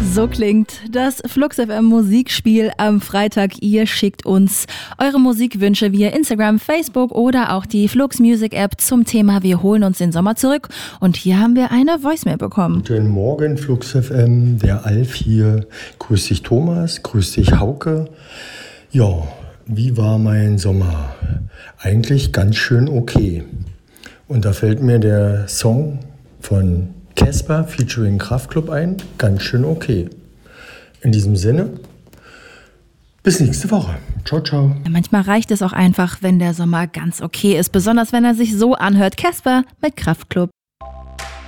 So klingt das Flux FM Musikspiel am Freitag. Ihr schickt uns eure Musikwünsche via Instagram, Facebook oder auch die Flux Music App zum Thema Wir holen uns den Sommer zurück. Und hier haben wir eine Voicemail bekommen. Guten Morgen Flux FM, der Alf hier. Grüß dich Thomas, grüß dich Hauke. Ja, wie war mein Sommer? Eigentlich ganz schön okay. Und da fällt mir der Song von Casper featuring Kraftklub ein, ganz schön okay. In diesem Sinne, bis nächste Woche. Ciao, ciao. Manchmal reicht es auch einfach, wenn der Sommer ganz okay ist, besonders wenn er sich so anhört. Casper mit Kraftklub.